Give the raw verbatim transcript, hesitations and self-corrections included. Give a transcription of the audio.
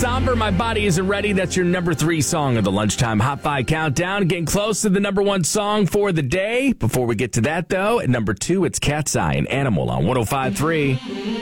Somber, My Body Isn't Ready. That's your number three song of the Lunchtime Hot Five Countdown. Getting close to the number one song for the day. Before we get to that, though, at number two, it's Cat's Eye and Animal on one oh five point three.